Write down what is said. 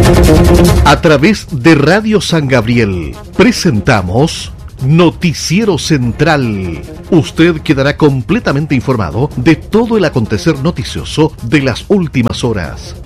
A través de Radio San Gabriel presentamos Noticiero Central. Usted quedará completamente informado de todo el acontecer noticioso de las últimas horas.